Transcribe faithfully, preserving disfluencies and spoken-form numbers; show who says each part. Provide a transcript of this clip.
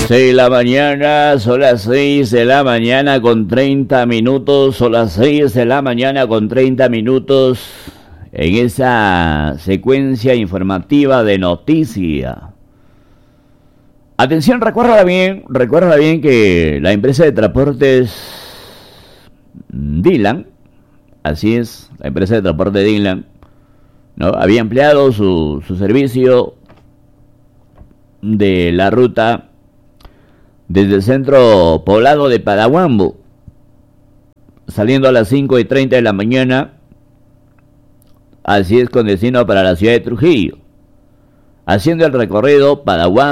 Speaker 1: seis de la mañana, son las seis de la mañana con treinta minutos, son las seis de la mañana con treinta minutos en esa secuencia informativa de noticias. Atención, recuerda bien, recuerda bien que la empresa de transportes Dylan, así es, la empresa de transporte Dylan, ¿no?, había ampliado su, su servicio de la ruta desde el centro poblado de Padahuambo, saliendo a las cinco y treinta de la mañana, así es, con destino para la ciudad de Trujillo, haciendo el recorrido Padahuambo,